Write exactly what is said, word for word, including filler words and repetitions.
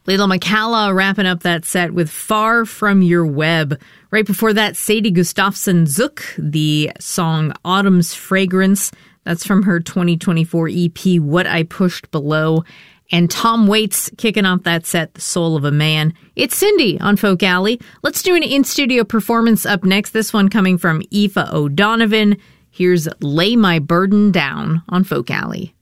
Layla McCalla wrapping up that set with Far From Your Web. Right before that, Sadie Gustafson Zook, the song Autumn's Fragrance. That's from her twenty twenty-four E P, What I Pushed Below. And Tom Waits kicking off that set, The Soul of a Man. It's Cindy on Folk Alley. Let's do an in-studio performance up next. This one coming from Aoife O'Donovan. Here's Lay My Burden Down on Folk Alley.